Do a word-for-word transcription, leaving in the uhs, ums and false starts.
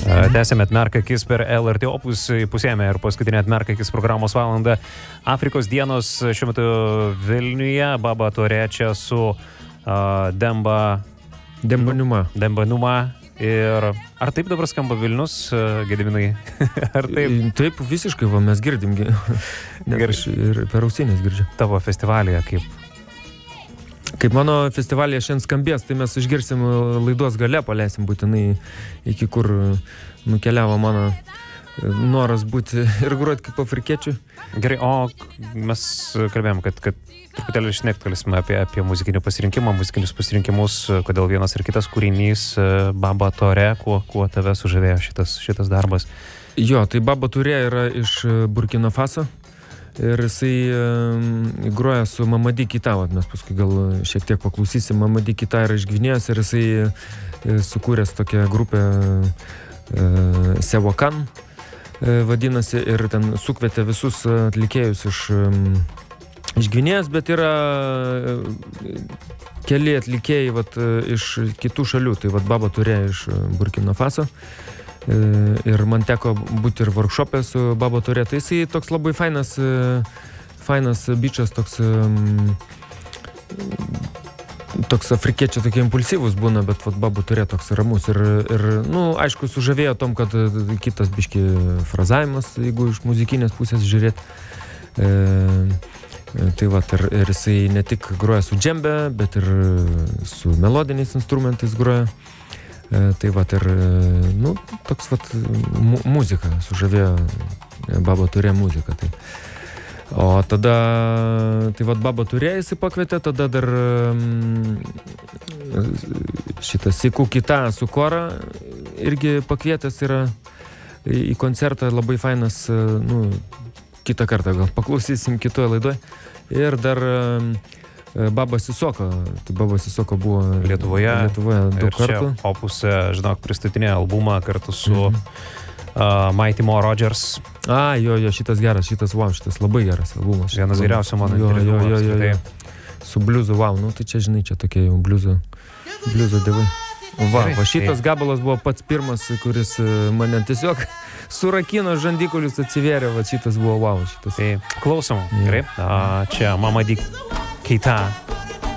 Tęsėme Atmerk akis per L R T Opus, pusėme ir paskutinę Atmerk akis programos valandą. Afrikos dienos šiuo metu Vilniuje, Baba Tore čia su uh, Demba Dembanuma. Dembanuma. Ir ar taip dabar skamba Vilnius, uh, Gediminai? Ar taip? Taip, visiškai, va, mes girdim. Ir per ausinės girdžiu. Tavo festivalyje kaip? Kaip mano festivalyje šiandien skambės, tai mes išgirsim laidos gale, paleisim būtinai, iki kur nukeliavo mano noras būti ir groti kaip afrikiečių. Gerai, o mes kalbėjom, kad, kad truputėlį šnektelėsime apie, apie muzikinį pasirinkimą, muzikinius pasirinkimus, kodėl vienas ir kitas kūrinys, Baba Tore, kuo, kuo tave sužavėjo šitas, šitas darbas? Jo, tai Baba Tore yra iš Burkina Faso. Ir jisai e, groja su Mamadi Kita, mes paskui gal šiek tiek paklausysim. Mamadi Kita yra iš Gvinėjos ir jisai e, sukūręs tokią grupę e, Sewakan e, vadinasi, ir ten sukvietė visus atlikėjus iš, e, iš Gvinėjos, bet yra e, keli atlikėjai vat, iš kitų šalių, tai vat Baba Tore iš Burkina Faso. Ir man teko būti ir workshopė su Baba Tore. Tai jisai toks labai fainas, fainas bičas, toks, toks afrikiečio tokie impulsyvus būna, bet vat, Baba Tore toks ramus. Ir, ir nu, aišku, sužavėjo tom, kad kitas biški frazavimas, jeigu iš muzikinės pusės žiūrėt. E, tai vat, ir, ir jisai ne tik groja su džembe, bet ir su melodiniais instrumentais groja. E, tai vat ir, nu, toks vat mu, muzika, sužavėjo Baba Tore muzika. Tai. O tada, tai vat Baba Tore jisai pakvietė, tada dar šitas Siku Kita su Kora irgi pakvietęs yra į koncertą, labai fainas, nu, kitą kartą gal paklausysim kitoje laidoje. Ir dar Baba Sisoko, tai Baba Sisoko buvo Lietuvoje, Lietuvoje daug kartų. Ir čia Opus, žinok, pristatinėjo albumą kartu su mm-hmm. uh, Mighty Mo Rogers. A, jo, jo, šitas geras, šitas wow, šitas labai geras albumas. Vienas geriausių mano jo, jo, jo, jo, jo. Tai... Su bliuzu, wow, nu tai čia, žinai, čia tokie jau bliuzo, bliuzo dievai. Va, va, šitas gabalas buvo pats pirmas, kuris mane tiesiog surakino, žandikulius atsivėrė, va, šitas buvo wow, šitas. Tai klausom, gerai. A, čia Mamadi Kita.